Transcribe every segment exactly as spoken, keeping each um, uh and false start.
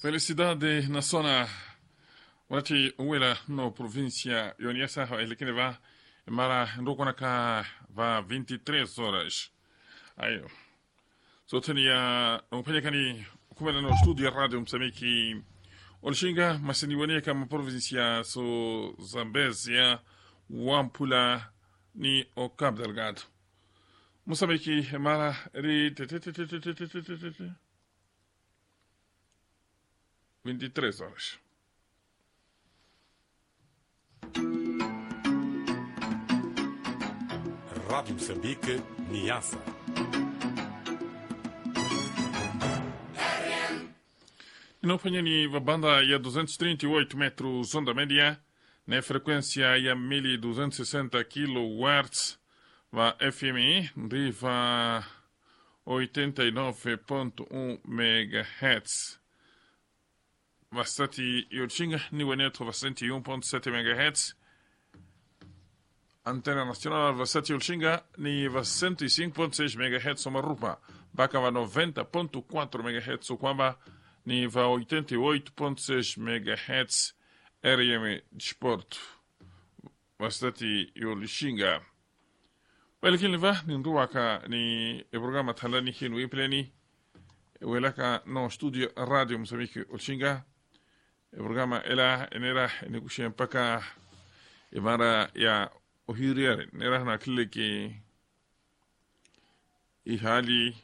Felicidade na zona wati uwela no província Yoniasa elekene va mara ndoko naka va vinte e três horas. Ayo. So tania umpenya kani kumela no studio radio Msambiki Olshinga masiniwania kama província so Zambezia Wampula ni o Cabo Delgado. Msambiki mara ri vinte e três horas. Rádio Moçambique, Niassa. Inofanya ni banda ya duzentos e trinta e oito metros onda média, na frequência ya mil e duzentos e sessenta kilowatts, va F M I, riva oitenta e nove ponto um megahertz. Vastati Yolchinga ni Weneto vastante um ponto sete megahertz. Antena nacional Vastati Yolchinga ni vastante cinco ponto seis megahertz Somarupa. Baka va noventa ponto quatro megahertz Ukwamba ni va oitenta e oito ponto seis megahertz R M Desporto. Vastati Yolchinga. Welekini va ni nduwaka ni e programa talani hinu ipleni. Welaka no studio radio Msambiki Yolchinga. E programa ela enera enekushia mpaka imara ya ohiriare nera na kile ki ihali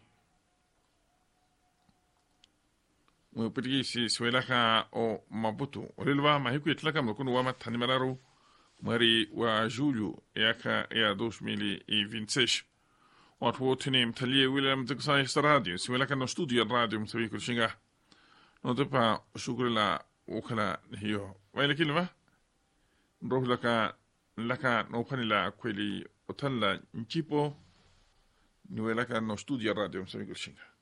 mwepitiki si swelaka o Maputo olilwa mahiku itlaka mkunu wama tanimararu mwari wa julho yaka ya dois mil e vinte e seis watu wote ni mtalie William Dixon radio swelaka no studio radio Msambiki Yolchinga no tepa shukuri la ukala hiyo wale kilima ndoh laka laka no panila kweli otalla nchipo ni laka no studio radio Msambiki Yolchinga.